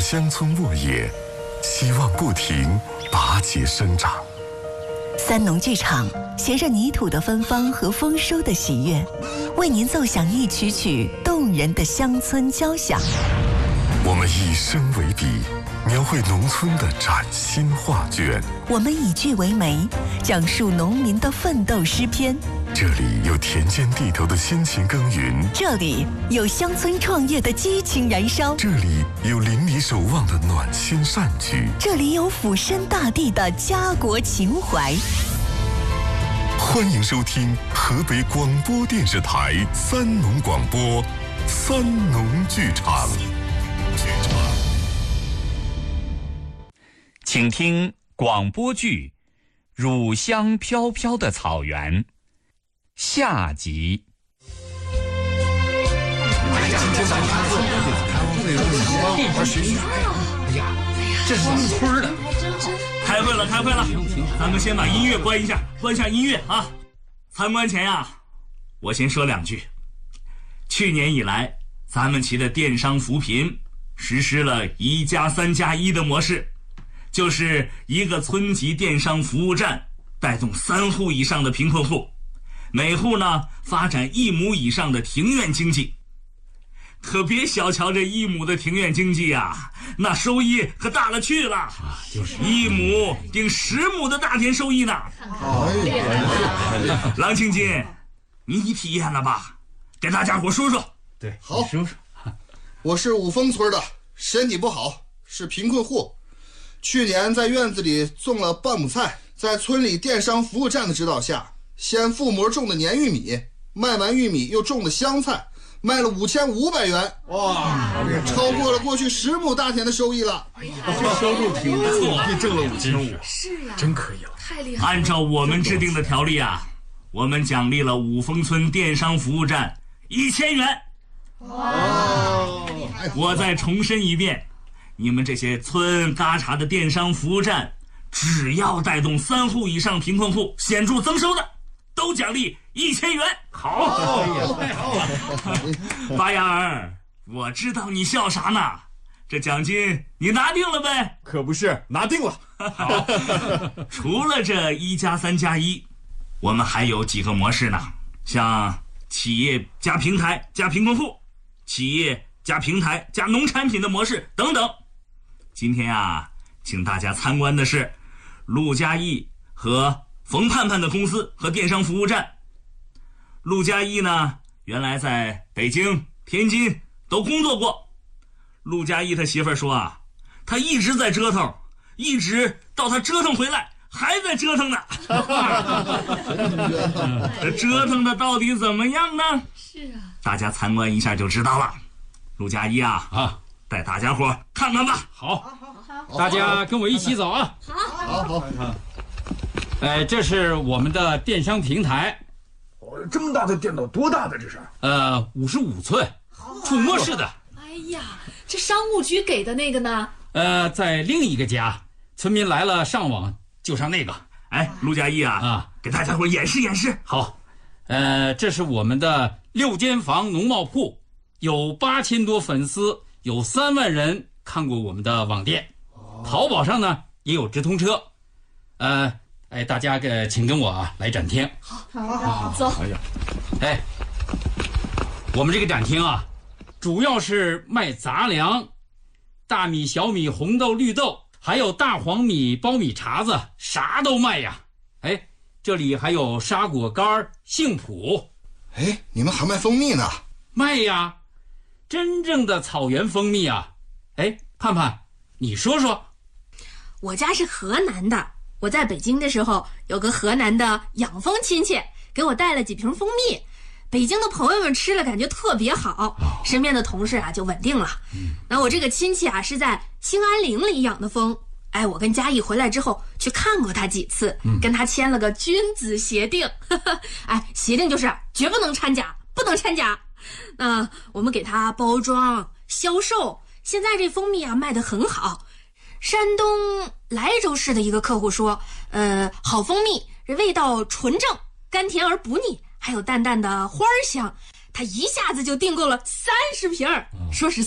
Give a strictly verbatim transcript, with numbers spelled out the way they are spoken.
乡村沃野，希望不停拔节生长。 三农剧场携着泥土的芬芳和丰收的喜悦，为您奏响一曲曲动人的乡村交响。 我们以声为笔，描绘农村的崭新画卷。 我们以句为媒，讲述农民的奋斗诗篇。 这里有田间地头的辛勤耕耘， 这里有乡村创业的激情燃烧， 这里有邻里守望的暖心善举， 这里有俯身大地的家国情怀。 欢迎收听河北广播电视台三农广播三农剧场。 请听广播剧《乳香飘飘的草原》下集。 哎呀，这是咱们村的。 开会了，开会了，咱们先把音乐关一下，关下音乐啊！参观前呀，我先说两句。去年以来，咱们旗的电商扶贫实施了一加三加一的模式，就是一个村级电商服务站带动三户以上的贫困户，每户呢发展一亩以上的庭院经济。可别小瞧这一亩的庭院经济啊，那收益可大了去了，啊、就是一亩顶十亩的大田收益呢。哎、郎清金，你体验了吧？给大家伙说说。 对， 好， 说说。 我是五峰村的，身体不好，是贫困户。去年在院子里种了半亩菜，在村里电商服务站的指导下，先覆膜种的年玉米，卖完玉米又种的香菜。卖了五千五百元，哇，超过了过去十亩大田的收益了。 这收入挺不错，这挣了五千五， 是呀， 真可以了， 太厉害了。 按照我们制定的条例啊，我们奖励了五峰村电商服务站一千元。哇！我再重申一遍，你们这些村嘎查的电商服务站，只要带动三户以上贫困户显著增收的，都奖励一千元。好，八眼儿，我知道你笑啥呢？这奖金你拿定了呗？ 可不是，拿定了。 好，除了这一加三加一，我们还有几个模式呢，像企业加平台加贫困户，企业加平台加农产品的模式等等。今天啊，请大家参观的是陆嘉义和冯盼盼的公司和电商服务站。陆嘉义呢，原来在北京、天津都工作过。陆嘉义他媳妇儿说啊，他一直在折腾，一直到他折腾回来还在折腾呢。这折腾的到底怎么样呢？ 是啊， 大家参观一下就知道了。陆嘉义啊，啊，带大家伙看看吧。 好，好，好，大家跟我一起走啊。 好，好，好。 哎，这是我们的电商平台。 这么大的电脑，多大的这是？ 呃，五十五寸，触摸式的。 哎呀，这商务局给的那个呢？ 呃，在另一个家，村民来了上网就上那个。 哎，陆嘉义啊，啊，给大家伙演示演示。 好，呃，这是我们的六间房农贸铺，有八千多粉丝，有三万人看过我们的网店。哦、淘宝上呢也有直通车。呃。哎，大家个，请跟我啊来展厅。 好，好，好，走。哎呀， 哎，我们这个展厅啊，主要是卖杂粮，大米、小米、红豆、绿豆，还有大黄米、苞米、碴子，啥都卖呀。哎，这里还有沙果干、杏脯。 哎，你们还卖蜂蜜呢？ 卖呀，真正的草原蜂蜜啊。哎，盼盼，你说说。 我家是河南的。我在北京的时候，有个河南的养蜂亲戚给我带了几瓶蜂蜜，北京的朋友们吃了感觉特别好，身边的同事啊就稳定了。那我这个亲戚啊是在兴安岭里养的蜂，哎，我跟嘉义回来之后去看过他几次，跟他签了个君子协定，哎，协定就是绝不能掺假，不能掺假。那我们给他包装销售，现在这蜂蜜啊卖得很好。山东莱州市的一个客户说，呃，好蜂蜜，味道纯正，甘甜而不腻，还有淡淡的花香，他一下子就订购了三十瓶，说是